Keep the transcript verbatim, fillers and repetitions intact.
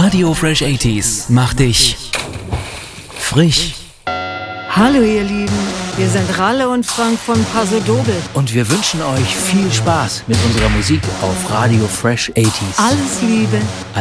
Radio Fresh achtziger macht dich frisch. Hallo ihr Lieben, wir sind Ralle und Frank von Paso Doble. Und wir wünschen euch viel Spaß mit unserer Musik auf Radio Fresh achtziger. Alles Liebe.